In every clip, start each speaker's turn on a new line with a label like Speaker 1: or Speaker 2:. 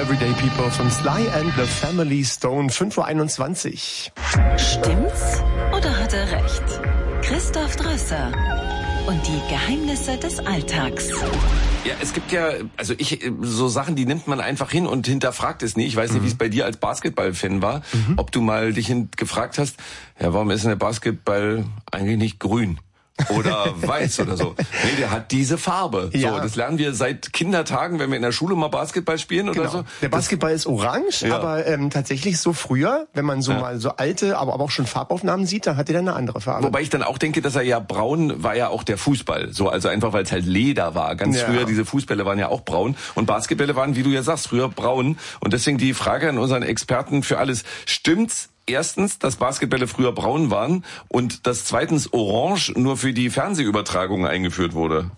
Speaker 1: Everyday People von Sly and the Family Stone, 5:21 Uhr.
Speaker 2: Stimmt's oder hat er recht? Christoph Drösser und die Geheimnisse des Alltags.
Speaker 3: Ja, es gibt ja, so Sachen, die nimmt man einfach hin und hinterfragt es nie. Ich weiß nicht, wie es bei dir als Basketball-Fan war, ob du mal dich gefragt hast, ja, warum ist denn der Basketball eigentlich nicht grün? Oder weiß oder so. Nee, der hat diese Farbe. Ja. So, das lernen wir seit Kindertagen, wenn wir in der Schule mal Basketball spielen oder so.
Speaker 1: Der Basketball ist orange, aber tatsächlich so früher, wenn man so mal so alte, aber auch schon Farbaufnahmen sieht, dann hat er dann eine andere Farbe.
Speaker 3: Wobei ich dann auch denke, dass er ja braun war ja auch der Fußball. So, also einfach, weil es halt Leder war. Ganz früher, diese Fußbälle waren ja auch braun. Und Basketbälle waren, wie du ja sagst, früher braun. Und deswegen die Frage an unseren Experten für alles. Stimmt's? Erstens, dass Basketbälle früher braun waren und dass zweitens orange nur für die Fernsehübertragung eingeführt wurde.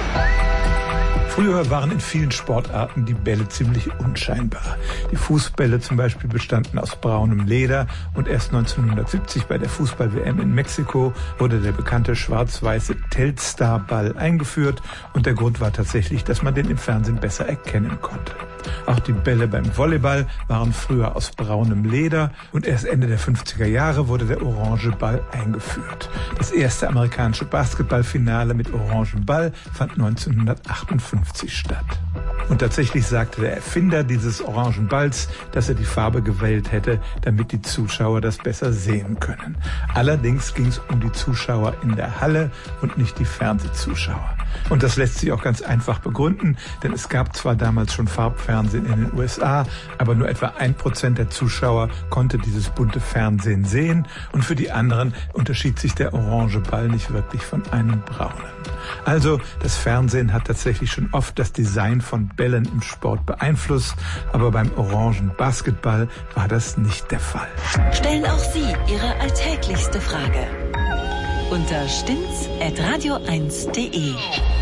Speaker 4: Früher waren in vielen Sportarten die Bälle ziemlich unscheinbar. Die Fußbälle zum Beispiel bestanden aus braunem Leder und erst 1970 bei der Fußball-WM in Mexiko wurde der bekannte schwarz-weiße Telstar-Ball eingeführt und der Grund war tatsächlich, dass man den im Fernsehen besser erkennen konnte. Auch die Bälle beim Volleyball waren früher aus braunem Leder und erst Ende der 50er Jahre wurde der orange Ball eingeführt. Das erste amerikanische Basketballfinale mit orangem Ball fand 1958 statt. Und tatsächlich sagte der Erfinder dieses orangen Balls, dass er die Farbe gewählt hätte, damit die Zuschauer das besser sehen können. Allerdings ging es um die Zuschauer in der Halle und nicht die Fernsehzuschauer. Und das lässt sich auch ganz einfach begründen, denn es gab zwar damals schon Farbfernsehen in den USA, aber nur etwa 1% der Zuschauer konnte dieses bunte Fernsehen sehen und für die anderen unterschied sich der orange Ball nicht wirklich von einem braunen. Also, das Fernsehen hat tatsächlich schon oft das Design von Bällen im Sport beeinflusst, aber beim orangen Basketball war das nicht der Fall.
Speaker 2: Stellen auch Sie Ihre alltäglichste Frage unter stimmt's@radio1.de.